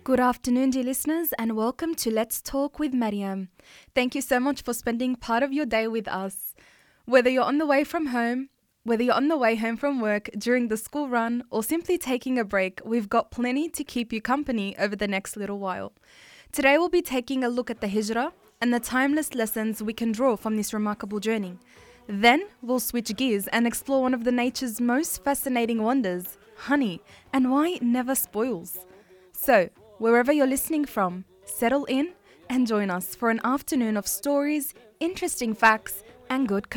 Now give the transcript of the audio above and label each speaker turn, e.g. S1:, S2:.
S1: Good afternoon, dear listeners, and welcome to Let's Talk with Mariam. Thank you so much for spending part of your day with us. Whether you're on the way from home, whether you're on the way home from work, during the school run, or simply taking a break, we've got plenty to keep you company over the next little while. Today we'll be taking a look at the Hijrah and the timeless lessons we can draw from this remarkable journey. Then we'll switch gears and explore one of the nature's most fascinating wonders, honey, and why it never spoils. So, wherever you're listening from, settle in and join us for an afternoon of stories, interesting facts, and good company.